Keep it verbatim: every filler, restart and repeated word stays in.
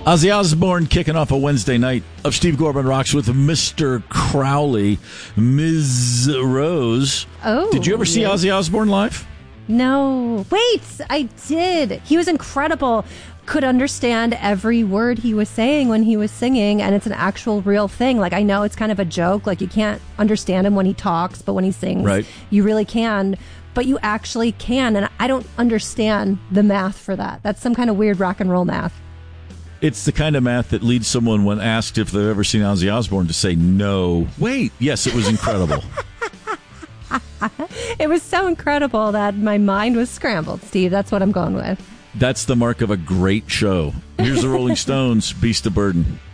Ozzy Osbourne kicking off a Wednesday night of Steve Gorman Rocks with Mister Crowley, Miz Rose. Oh, did you ever see yes. Ozzy Osbourne live? No. Wait, I did. He was incredible. Could understand every word he was saying when he was singing, and it's an actual real thing. Like, I know it's kind of a joke. Like, you can't understand him when he talks, but when he sings, right. you really can. But you actually can, and I don't understand the math for that. That's some kind of weird rock and roll math. It's the kind of math that leads someone, when asked if they've ever seen Ozzy Osbourne, to say no. Wait, yes, it was incredible. It was so incredible that my mind was scrambled, Steve. That's what I'm going with. That's the mark of a great show. Here's the Rolling Stones, Beast of Burden.